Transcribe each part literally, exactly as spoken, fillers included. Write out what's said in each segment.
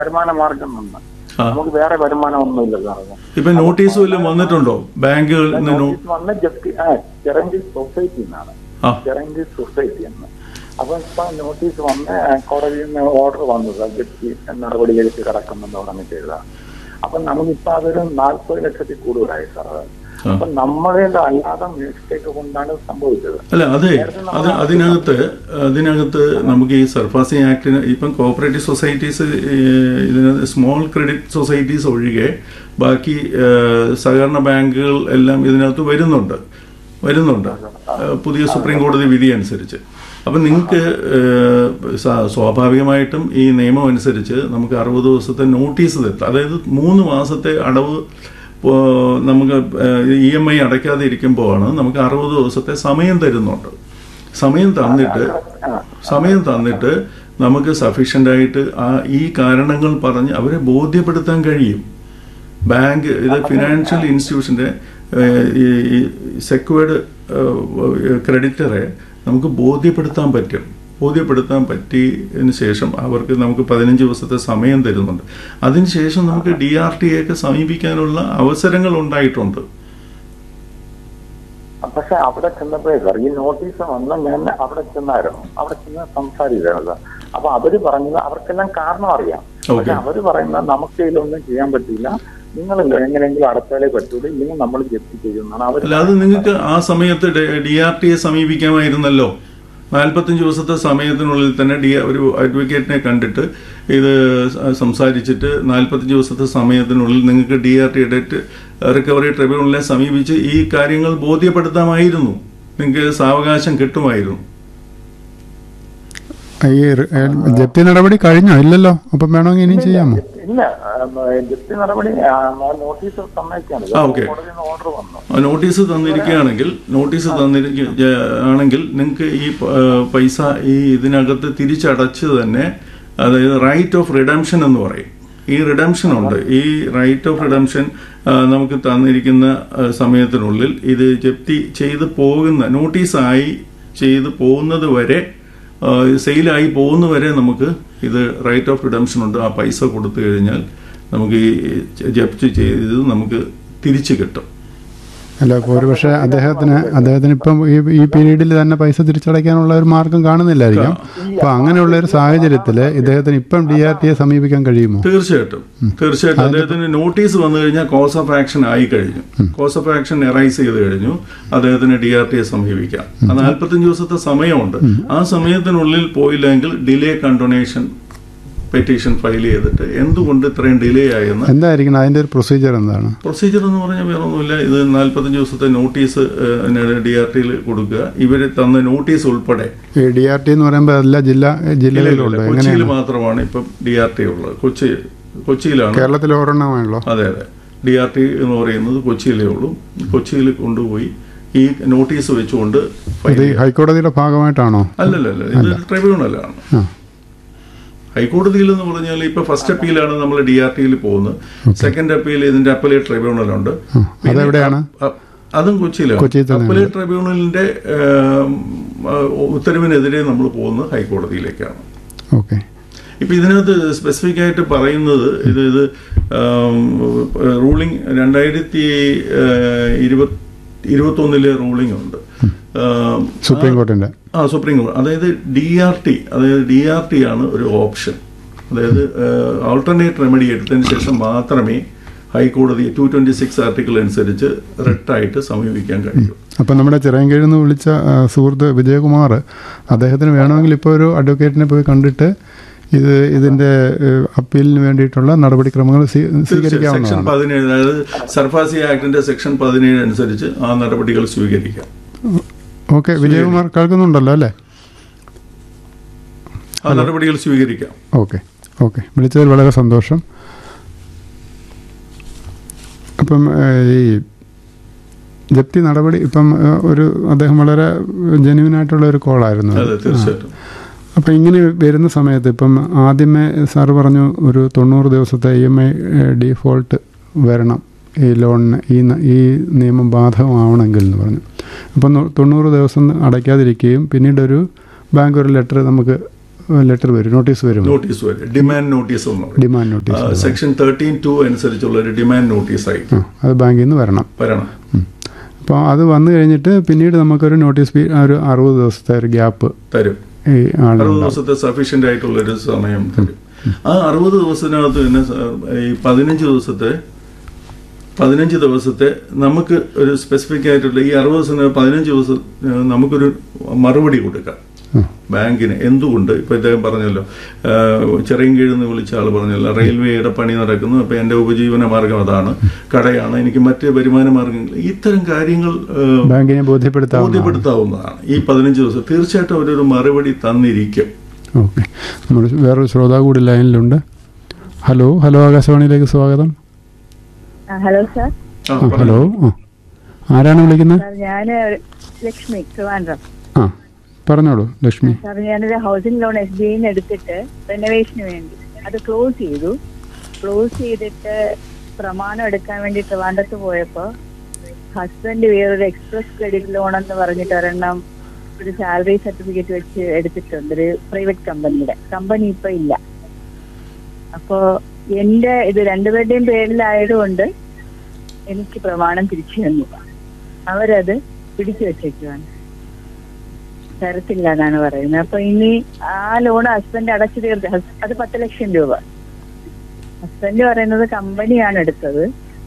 വരുമാന മാർഗം നിന്ന് നമുക്ക് വേറെ വരുമാനം ഒന്നുമില്ല സാറേ. ഇപ്പൊ നോട്ടീസ് വല്ലതും വന്നിട്ടുണ്ടോ ബാങ്കുകളിൽ നിന്ന്? നോട്ടീസ് വന്ന് ജപ്തി ചെറങ്കി സൊസൈറ്റി എന്നാണ്, ചെറങ്കി സൊസൈറ്റി എന്ന്. അപ്പൊ ഇപ്പൊ നോട്ടീസ് വന്ന് കോടതിയിൽ നിന്ന് ഓർഡർ വന്നത് ജപ്തി നടപടിയിലേക്ക് കിടക്കുമെന്ന് പറഞ്ഞിട്ട് എഴുതാം. അപ്പൊ നമുക്കിപ്പോ അതൊരു നാൽപ്പത് ലക്ഷത്തിൽ കൂടുതലായി സാറേ. അപ്പൊ നമ്മളെ അല്ലാതെ മിസ്റ്റേക്ക് കൊണ്ടാണ് സംഭവിച്ചത്. അല്ല അതെ, അത് അതിനകത്ത് അതിനകത്ത് നമുക്ക് ഈ സർഫാസി ആക്ടിന് ഇപ്പം കോഓപ്പറേറ്റീവ് സൊസൈറ്റീസ്, ഇതിനകത്ത് സ്മോൾ ക്രെഡിറ്റ് സൊസൈറ്റീസ് ഒഴികെ ബാക്കി സഹകരണ ബാങ്കുകൾ എല്ലാം ഇതിനകത്ത് വരുന്നുണ്ട് വരുന്നുണ്ട് പുതിയ സുപ്രീം കോടതി വിധി അനുസരിച്ച്. അപ്പം നിങ്ങൾക്ക് സ്വാഭാവികമായിട്ടും ഈ നിയമം അനുസരിച്ച് നമുക്ക് അറുപത് ദിവസത്തെ നോട്ടീസ് തരും. അതായത് മൂന്ന് മാസത്തെ അടവ് നമുക്ക് ഇ എം ഐ അടയ്ക്കാതെ ഇരിക്കുമ്പോഴാണ് നമുക്ക് അറുപത് ദിവസത്തെ സമയം തരുന്നുണ്ട്. സമയം തന്നിട്ട് സമയം തന്നിട്ട് നമുക്ക് സഫീഷ്യൻ്റ് ആയിട്ട് ആ ഈ കാരണങ്ങൾ പറഞ്ഞ് അവരെ ബോധ്യപ്പെടുത്താൻ കഴിയും. ബാങ്ക് ഇത് ഫിനാൻഷ്യൽ ഇൻസ്റ്റിറ്റ്യൂഷൻ്റെ ഈ സെക്വേർഡ് ക്രെഡിറ്ററെ നമുക്ക് ബോധ്യപ്പെടുത്താൻ പറ്റും. ബോധ്യപ്പെടുത്താൻ പറ്റിയതിന് ശേഷം അവർക്ക് നമുക്ക് പതിനഞ്ച് ദിവസത്തെ സമയം തരുന്നുണ്ട്. അതിനുശേഷം നമുക്ക് ഡി ആർ ടി ഒക്കെ സമീപിക്കാനുള്ള അവസരങ്ങൾ ഉണ്ടായിട്ടുണ്ട്. പക്ഷെ അവിടെ ചെന്നപ്പോഴേ സാർ ഈ നോട്ടീസ് വന്ന ഞാൻ അവിടെ ചെന്നായിരുന്നു, അവിടെ ചെന്ന് സംസാരിച്ചായിരുന്നു. അപ്പൊ അവര് പറഞ്ഞത് അവർക്കെല്ലാം കാരണം അറിയാം. പക്ഷെ അവര് പറയുന്നത് നമുക്ക് ഇതിലൊന്നും ചെയ്യാൻ പറ്റില്ല, നിങ്ങൾ എങ്ങനെയെങ്കിലും അടച്ചാലേ പറ്റൂല, ഇല്ലെങ്കിൽ നമ്മൾ ജപ്തി ചെയ്യുന്നതാണ് അവർ. അല്ലാതെ നിങ്ങൾക്ക് ആ സമയത്ത് ഡി ആർ ടിയെ സമീപിക്കാമായിരുന്നല്ലോ. നാൽപ്പത്തഞ്ച് ദിവസത്തെ സമയത്തിനുള്ളിൽ തന്നെ ഡി ഒരു അഡ്വക്കേറ്റിനെ കണ്ടിട്ട് ഇത് സംസാരിച്ചിട്ട് നാൽപ്പത്തഞ്ച് ദിവസത്തെ സമയത്തിനുള്ളിൽ നിങ്ങൾക്ക് D R T debt recovery ട്രിബ്യൂണലിനെ സമീപിച്ച് ഈ കാര്യങ്ങൾ ബോധ്യപ്പെടുത്താമായിരുന്നു. നിങ്ങൾക്ക് സാവകാശം കിട്ടുമായിരുന്നു. ഈ ജപ്തി നടപടി കഴിഞ്ഞോ? ഇല്ലല്ലോ. അപ്പം വേണമെങ്കിൽ ഇനിയും ചെയ്യാമോ? ഇല്ല, ജപ്തി നടപടി നോട്ടീസ് തന്നേക്കാണ്. ഓക്കെ, നോട്ടീസ് തന്നിരിക്കുകയാണെങ്കിൽ നോട്ടീസ് തന്നിരിക്കുകയാണെങ്കിൽ നിങ്ങൾക്ക് ഈ പൈസ ഈ ഇതിനകത്ത് തിരിച്ചടച്ച് തന്നെ, അതായത് റൈറ്റ് ഓഫ് റിഡംഷൻ എന്ന് പറയും. ഈ റിഡംഷൻ ഉണ്ട്. ഈ റൈറ്റ് ഓഫ് റിഡംഷൻ നമുക്ക് തന്നിരിക്കുന്ന സമയത്തിനുള്ളിൽ ഇത് ജപ്തി ചെയ്ത് പോകുന്ന നോട്ടീസായി ചെയ്ത് പോകുന്നത് വരെ, സെയിലായി പോകുന്നവരെ നമുക്ക് ഇത് റൈറ്റ് ഓഫ് റിഡംഷൻ ഉണ്ട്. ആ പൈസ കൊടുത്തു കഴിഞ്ഞാൽ നമുക്ക് ഈ ജപ്തി ചെയ്ത് നമുക്ക് തിരിച്ചു കിട്ടും. അല്ല, ഒരുപക്ഷെ അദ്ദേഹത്തിന് അദ്ദേഹത്തിന് ഇപ്പം ഈ ഈ പീരീഡിൽ തന്നെ പൈസ തിരിച്ചടയ്ക്കാനുള്ള ഒരു മാർഗം കാണുന്നില്ലായിരിക്കാം. അപ്പൊ അങ്ങനെയുള്ള ഒരു സാഹചര്യത്തിൽ ഇദ്ദേഹത്തിന് ഇപ്പം ഡി ആർ ടിയെ സമീപിക്കാൻ കഴിയുമോ? തീർച്ചയായിട്ടും തീർച്ചയായിട്ടും അദ്ദേഹത്തിന് നോട്ടീസ് വന്നു കഴിഞ്ഞാൽ കോസ് ഓഫ് ആക്ഷൻ ആയി കഴിഞ്ഞു. കോസ് ഓഫ് ആക്ഷൻ എറൈസ് ചെയ്ത് കഴിഞ്ഞു. അദ്ദേഹത്തിന് ഡി ആർ ടിയെ സമീപിക്കാം. അത് നാൽപ്പത്തഞ്ച് ദിവസത്തെ സമയമുണ്ട്. ആ സമയത്തിനുള്ളിൽ പോയില്ലെങ്കിൽ ഡിലേ കണ്ടോണേഷൻ പെറ്റീഷൻ ഫയൽ ചെയ്തിട്ട് എന്തുകൊണ്ട് ഇത്രയും ഡിലേ ആയെന്ന്. എന്തായിരിക്കണം അതിന്റെ ഒരു പ്രൊസീജിയർ? എന്താണ് പ്രൊസീജിയർ എന്ന് പറഞ്ഞാൽ വേറെ ഒന്നുമില്ല. ഇത് നാൽപ്പത്തഞ്ച് ദിവസത്തെ നോട്ടീസ് ഡി ആർ ടിയിൽ കൊടുക്കുക. ഇവര് തന്ന നോട്ടീസ് ഉൾപ്പെടെ. ഡി ആർ ടി എന്ന് പറയുമ്പോൾ എല്ലാ ജില്ലാ ജില്ലകളിലുണ്ട്. കൊച്ചിയിൽ മാത്രമാണ് ഇപ്പം ഡി ആർ ടി ഉള്ളത്. കൊച്ചി കൊച്ചിയിലാണ്. കേരളത്തിൽ ഒരെണ്ണമാണല്ലോ. അതെ അതെ, ഡി ആർ ടി എന്ന് പറയുന്നത് കൊച്ചിയിലേ ഉള്ളൂ. കൊച്ചിയിൽ കൊണ്ടുപോയി ഈ നോട്ടീസ് വെച്ചുകൊണ്ട്. ഹൈക്കോടതിയുടെ ഭാഗമായിട്ടാണോ? അല്ലല്ല, ഇത് ട്രിബ്യൂണലാണ്. ഹൈക്കോടതിയിൽ എന്ന് പറഞ്ഞാൽ ഇപ്പൊ ഫസ്റ്റ് അപ്പീലാണ് നമ്മൾ ഡി ആർ ടിയിൽ പോകുന്നത്. സെക്കൻഡ് അപ്പീൽ ഇതിന്റെ അപ്പലേറ്റ് ട്രിബ്യൂണലുണ്ട്. അതും കൊച്ചിയിലാണ്. അപ്പലേറ്റ് ട്രിബ്യൂണലിന്റെ ഉത്തരവിനെതിരെ നമ്മൾ പോകുന്നത് ഹൈക്കോടതിയിലേക്കാണ്. ഓക്കെ. ഇപ്പൊ ഇതിനകത്ത് സ്പെസിഫിക് ആയിട്ട് പറയുന്നത് ഇത് ഇത് റൂളിംഗ് രണ്ടായിരത്തി ഇരുപത്തി ഇരുപത്തൊന്നിലെ റൂളിംഗ് ഉണ്ട് സുപ്രീം കോർട്ടിന്റെ. ആ സുപ്രീം കോടതി. അതായത് ഡി ആർ ടി അതായത് ഡി ആർ ടി ആണ് ഒരു ഓപ്ഷൻ. അതായത് ആൾട്ടർനേറ്റ് റെമഡി എടുത്തതിന് ശേഷം മാത്രമേ ഹൈക്കോടതി ടു ട്വന്റി സിക്സ് ആർട്ടിക്കിൾ അനുസരിച്ച് റിട്ടായിട്ട് സമീപിക്കാൻ കഴിയും. അപ്പം നമ്മുടെ ചിറയൻകീഴിൽ നിന്ന് വിളിച്ച സുഹൃത്ത് വിജയകുമാർ, അദ്ദേഹത്തിന് വേണമെങ്കിൽ ഇപ്പോൾ ഒരു അഡ്വക്കേറ്റിനെ പോയി കണ്ടിട്ട് ഇത് ഇതിന്റെ അപ്പീലിന് വേണ്ടിയിട്ടുള്ള നടപടിക്രമങ്ങൾ സ്വീകരിക്കാവുന്നതാണ്. സെക്ഷൻ പതിനേഴ്, അതായത് സർഫാസി ആക്ടിന്റെ സെക്ഷൻ പതിനേഴ് അനുസരിച്ച് ആ നടപടികൾ സ്വീകരിക്കാം. ഓക്കെ, വിജയകുമാർ കേൾക്കുന്നുണ്ടല്ലോ അല്ലേ? ആ നടപടികൾ സ്വീകരിക്കാം. ഓക്കെ ഓക്കെ വിളിച്ചതിൽ വളരെ സന്തോഷം. അപ്പം ഈ ജപ്തി നടപടി ഇപ്പം ഒരു അദ്ദേഹം വളരെ ജെന്യുവിനായിട്ടുള്ള ഒരു കോളായിരുന്നു. തീർച്ചയായിട്ടും. അപ്പം ഇങ്ങനെ വരുന്ന സമയത്ത് ഇപ്പം ആദ്യമേ സാറ് പറഞ്ഞു ഒരു തൊണ്ണൂറ് ദിവസത്തെ ഇ എം ഐ ഡിഫോൾട്ട് വരണം ഈ ലോണിന്, ഈ ഈ നിയമം ബാധകമാവണമെങ്കിൽ എന്ന് പറഞ്ഞു. അപ്പം തൊണ്ണൂറ് ദിവസം അടയ്ക്കാതിരിക്കുകയും പിന്നീടൊരു ബാങ്ക് ഒരു ലെറ്റർ നമുക്ക് ലെറ്റർ വരും, നോട്ടീസ് വരും. നോട്ടീസ് വരും, ഡിമാൻഡ് നോട്ടീസ് എന്ന് പറയും. Demand notice section thirteen to അനുസരിച്ചുള്ള ഒരു ഡിമാൻഡ് നോട്ടീസായി അത് ബാങ്കിൽ നിന്ന് വരണം വരണം അപ്പോൾ അത് വന്നു കഴിഞ്ഞിട്ട് പിന്നീട് നമുക്കൊരു നോട്ടീസ് ഒരു അറുപത് ദിവസത്തെ ഒരു ഗ്യാപ്പ് തരും. അറുപത് ദിവസത്തെ സഫീഷ്യൻ്റ് ആയിട്ടുള്ളൊരു സമയം തരും. ആ അറുപത് ദിവസത്തിനകത്ത് തന്നെ ഈ പതിനഞ്ച് ദിവസത്തെ പതിനഞ്ച് ദിവസത്തെ നമുക്ക് ഒരു സ്പെസിഫിക് ആയിട്ടുള്ള ഈ അറുപത് ദിവസം പതിനഞ്ച് ദിവസം നമുക്കൊരു മറുപടി കൊടുക്കാം ബാങ്കിന്. എന്തുകൊണ്ട് ഇപ്പം ഇദ്ദേഹം പറഞ്ഞല്ലോ, ചെറിയൻകീഴിൽ നിന്ന് വിളിച്ച ആൾ പറഞ്ഞല്ലോ, റെയിൽവേയുടെ പണി നടക്കുന്നു, അപ്പം എൻ്റെ ഉപജീവന മാർഗം അതാണ്, കടയാണ്, എനിക്ക് മറ്റ് വരുമാന മാർഗങ്ങൾ, ഇത്തരം കാര്യങ്ങൾ ബാങ്കിനെ ബോധ്യപ്പെടുത്താവുന്നതാണ് ഈ പതിനഞ്ച് ദിവസം. തീർച്ചയായിട്ടും അവരൊരു മറുപടി തന്നിരിക്കും. ഓക്കെ, നമ്മൾ വേറൊരു ശ്രോതാവ് കൂടി ലൈനിലുണ്ട്. ഹലോ ഹലോ ആകാശവാണിയിലേക്ക് സ്വാഗതം. Hello sir. ഹലോ, ആരാണ് വിളിക്കുന്നത്? ഞാൻ ലക്ഷ്മി, ട്രിവാൻഡ്രം. ആ പറഞ്ഞോളൂ ലക്ഷ്മി. സാർ, ഞാനൊരു ഹൗസിംഗ് ലോൺ എസ് ബി ഐന്ന് എടുത്തിട്ട് റെനോവേഷന് വേണ്ടി അത് ക്ലോസ് ചെയ്തു. ക്ലോസ് ചെയ്തിട്ട് പ്രമാണം എടുക്കാൻ വേണ്ടി ട്രിവാൻഡ്രത്ത് പോയപ്പോൾ ഹസ്ബൻഡ് വേറൊരു എക്സ്പ്രസ് ക്രെഡിറ്റ് ലോൺ എന്ന് പറഞ്ഞിട്ട് ഒരെണ്ണം ഒരു സാലറി സർട്ടിഫിക്കറ്റ് വെച്ച് എടുത്തിട്ടുണ്ട്, ഒരു പ്രൈവറ്റ് കമ്പനിയുടെ. കമ്പനി ഇപ്പൊ ഇല്ല. അപ്പോ എന്റെ ഇത് രണ്ടുപേരുടെയും പേരിലായതുകൊണ്ട് എനിക്ക് പ്രമാണം തിരിച്ചു തന്നു. അവരത് പിടിച്ചു വെച്ചേക്കുവാണ്, തരത്തില്ല എന്നാണ് പറയുന്നത്. അപ്പൊ ഇനി ആ ലോൺ ഹസ്ബൻഡ് അടച്ചു തീർത്ത്, അത് പത്ത് ലക്ഷം രൂപ. ഹസ്ബൻഡ് പറയുന്നത് കമ്പനിയാണ് എടുത്തത്,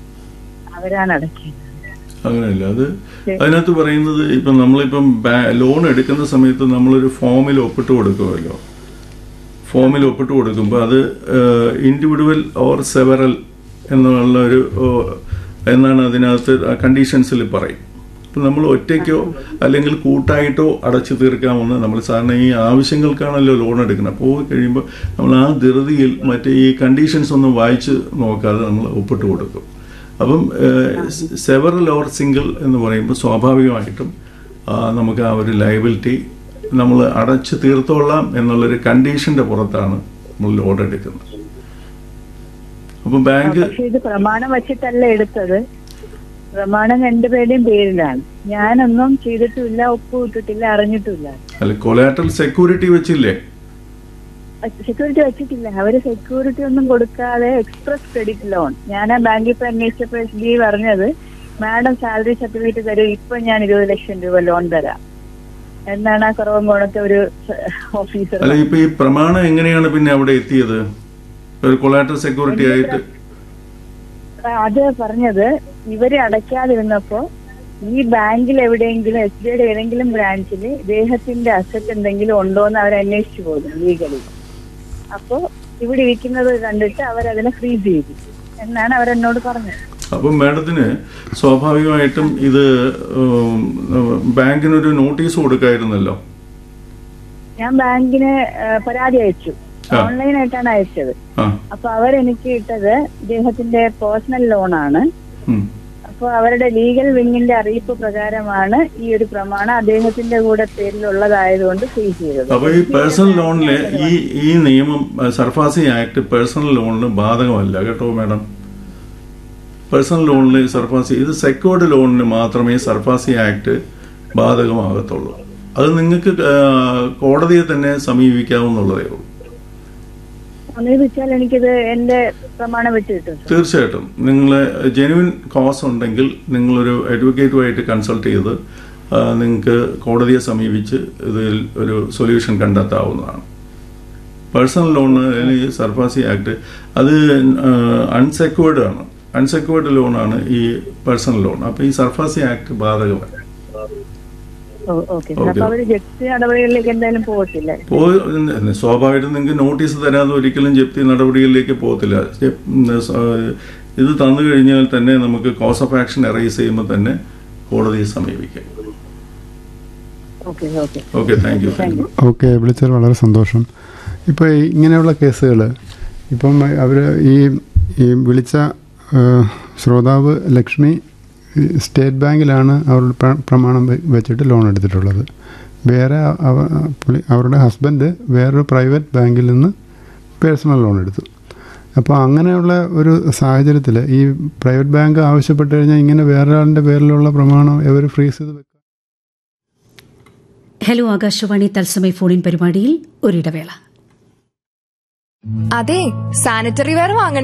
അവരാണ് അടച്ചത്. അങ്ങനെയല്ല, അത് അതിനകത്ത് പറയുന്നത് ഇപ്പം നമ്മളിപ്പം ലോൺ എടുക്കുന്ന സമയത്ത് നമ്മളൊരു ഫോമിൽ ഒപ്പിട്ട് കൊടുക്കുമല്ലോ. ഫോമിൽ ഒപ്പിട്ട് കൊടുക്കുമ്പോൾ അത് ഇൻഡിവിജ്വൽ ഓർ സെവറൽ എന്നുള്ള ഒരു എന്നാണ് അതിനകത്ത് കണ്ടീഷൻസിൽ പറയും. അപ്പം നമ്മൾ ഒറ്റയ്ക്കോ അല്ലെങ്കിൽ കൂട്ടായിട്ടോ അടച്ചു തീർക്കാമെന്ന് നമ്മൾ സാറിന് ഈ ആവശ്യങ്ങൾക്കാണല്ലോ ലോൺ എടുക്കുന്നത്. പോയി കഴിയുമ്പോൾ നമ്മൾ ആ ധൃതിയിൽ മറ്റേ ഈ കണ്ടീഷൻസ് ഒന്നും വായിച്ച് നോക്കാതെ നമ്മൾ ഒപ്പിട്ട് കൊടുക്കും. അപ്പം സെവറൽ ഓർ സിംഗിൾ എന്ന് പറയുമ്പോൾ സ്വാഭാവികമായിട്ടും നമുക്ക് ആ ഒരു ലയബിലിറ്റി നമ്മൾ അടച്ചു തീർത്തോളാം എന്നുള്ളൊരു കണ്ടീഷന്റെ പുറത്താണ് നമ്മൾ ലോൺ എടുക്കുന്നത്. അപ്പം ബാങ്ക് ഇത് പ്രമാണം വെച്ചിട്ടല്ല എടുത്തത്, പ്രമാണം രണ്ടുപേരുടെയും പേരിലാണ്. ഞാനൊന്നും ചെയ്തിട്ടില്ല, ഒപ്പ് ഇട്ടിട്ടില്ല, അറിഞ്ഞിട്ടില്ല. അല്ല, കൊലാറ്ററൽ സെക്യൂരിറ്റി വെച്ചില്ലേ? സെക്യൂരിറ്റി വെച്ചിട്ടില്ല. അവര് സെക്യൂരിറ്റി ഒന്നും കൊടുക്കാതെ എക്സ്പ്രസ് ക്രെഡിറ്റ് ലോൺ. ഞാൻ ആ ബാങ്കിൽ ഇപ്പൊ അന്വേഷിച്ചപ്പോൾ എസ് ബി ഐ പറഞ്ഞത്, മാഡം സാലറി സർട്ടിഫിക്കറ്റ് തരും, ഇപ്പൊ ഞാൻ ഇരുപത് ലക്ഷം രൂപ ലോൺ തരാം എന്നാണ് ആ കുറവങ്കോണത്തെ ഒരു ഓഫീസർ. അല്ല, ഇപ്പൊ ഈ പ്രമാണം എങ്ങനെയാണ് പിന്നെ അവിടെ എത്തിയത്? ഒരു കൊലാറ്ററൽ സെക്യൂരിറ്റി ആയിട്ട് അത് പറഞ്ഞത് ഇവര് അടയ്ക്കാതിരുന്നപ്പോ ഈ ബാങ്കിൽ എവിടെയെങ്കിലും എസ് ബി ഐയുടെ ഏതെങ്കിലും ബ്രാഞ്ചിൽ ഇദ്ദേഹത്തിന്റെ അസറ്റ് എന്തെങ്കിലും ഉണ്ടോ എന്ന് അവർ അന്വേഷിച്ചു പോകുന്നു ലീഗലി. അപ്പോ ഇവിടെ ഇരിക്കുന്നത് കണ്ടിട്ട് അവരതിനെ ഫ്രീസ് ചെയ്തു എന്നാണ് അവരെന്നോട് പറഞ്ഞത്. അപ്പം മാഡത്തിന് സ്വാഭാവികമായിട്ടും ഇത് ബാങ്കിനൊരു നോട്ടീസ് കൊടുക്കായിരുന്നല്ലോ. ഞാൻ ബാങ്കിന് പരാതി അയച്ചു, ഓൺലൈനായിട്ടാണ് അയച്ചത്. അപ്പൊ അവരെനിക്ക് ഇട്ടത് ഇദ്ദേഹത്തിന്റെ പേഴ്സണൽ ലോണാണ്. അപ്പൊ അവരുടെ ലീഗൽ വിങ്ങിന്റെ അറിയിപ്പ് പ്രകാരമാണ് ഈ ഒരു പ്രമാണം അദ്ദേഹത്തിന്റെ കൂടെ പേരിലുള്ളതായതുകൊണ്ട് ഫ്രീസ് ചെയ്തത്. അപ്പൊ ഈ പേഴ്സണൽ ലോണില് ഈ ഈ നിയമം സർഫാസി ആക്ട് പേഴ്സണൽ ലോണിന് ബാധകമല്ല കേട്ടോ മാഡം. പേഴ്സണൽ ലോണിൽ സർഫാസി, ഇത് സെക്യൂർഡ് ലോണിന് മാത്രമേ സർഫാസി ആക്ട് ബാധകമാകത്തുള്ളൂ. അത് നിങ്ങൾക്ക് കോടതിയെ തന്നെ സമീപിക്കാവുന്നതേ ഉള്ളൂ. എനിക്കിത് എന്റെ പ്രമാണം വെച്ച് കിട്ടും. തീർച്ചയായിട്ടും നിങ്ങൾ ജെന്യുവിൻ കോസ് ഉണ്ടെങ്കിൽ നിങ്ങളൊരു അഡ്വക്കേറ്റുമായിട്ട് കൺസൾട്ട് ചെയ്ത് നിങ്ങൾക്ക് കോടതിയെ സമീപിച്ച് ഇതിൽ ഒരു സൊല്യൂഷൻ കണ്ടെത്താവുന്നതാണ്. പേഴ്സണൽ ലോണ് സർഫാസി ആക്ട് അത് അൺസെക്യൂർഡ് ആണ്. അൺസെക്യൂർഡ് ലോണാണ് ഈ പേഴ്സണൽ ലോൺ. അപ്പൊ ഈ സർഫാസി ആക്ട് ബാധകമാണ്. സ്വാഭാവികമായിട്ടും നിങ്ങൾക്ക് നോട്ടീസ് തരാതെ ഒരിക്കലും ജപ്തി നടപടികളിലേക്ക് പോകത്തില്ല. ഇത് തന്നു കഴിഞ്ഞാൽ തന്നെ നമുക്ക് കോസ് ഓഫ് ആക്ഷൻ അറൈസ് ചെയ്യുമ്പോൾ തന്നെ കോടതിയെ സമീപിക്കാം. Okay, thank you. ഓക്കെ, വിളിച്ചത് വളരെ സന്തോഷം. ഇപ്പോൾ ഇങ്ങനെയുള്ള കേസുകൾ ഇപ്പം അവർ ഈ ഈ വിളിച്ച ശ്രോതാവ് ലക്ഷ്മി സ്റ്റേറ്റ് ബാങ്കിലാണ് അവരുടെ പ്രമാണം വെച്ചിട്ട് ലോൺ എടുത്തിട്ടുള്ളത്. വേറെ അവരുടെ ഹസ്ബൻഡ് വേറൊരു പ്രൈവറ്റ് ബാങ്കിൽ നിന്ന് പേഴ്സണൽ ലോൺ എടുത്തു. അപ്പോൾ അങ്ങനെയുള്ള ഒരു സാഹചര്യത്തിൽ ഈ പ്രൈവറ്റ് ബാങ്ക് ആവശ്യപ്പെട്ട് കഴിഞ്ഞാൽ ഇങ്ങനെ വേറൊരാളുടെ പേരിലുള്ള പ്രമാണം ഇവർ ഫ്രീസ് ചെയ്ത് വെക്കും. ഹലോ ആകാശവാണി തത്സമയ ഫോണിൻ പരിപാടിയിൽ ഒരിടവേള. അതെ, സാനിറ്ററി വെയർ വാങ്ങണ്ട.